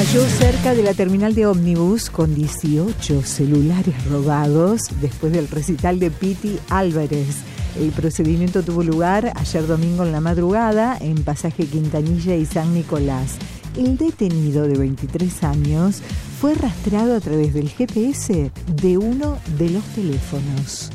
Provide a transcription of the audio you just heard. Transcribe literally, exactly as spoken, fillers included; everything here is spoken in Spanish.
Cayó cerca de la terminal de ómnibus con dieciocho celulares robados después del recital de Piti Álvarez. El procedimiento tuvo lugar ayer domingo en la madrugada en Pasaje Quintanilla y San Nicolás. El detenido de veintitrés años fue rastreado a través del G P S de uno de los teléfonos.